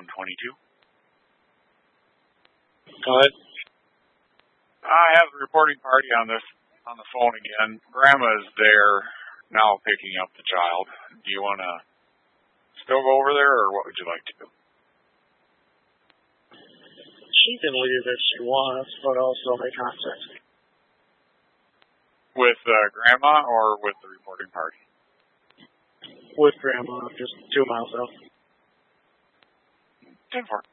122. Go ahead. I have the reporting party on the phone again. Grandma is there now picking up the child. Do you want to still go over there, or what would you like to do? She can leave if she wants, but also make contact. With Grandma or with the reporting party? With Grandma, just 2 miles out. 10-4.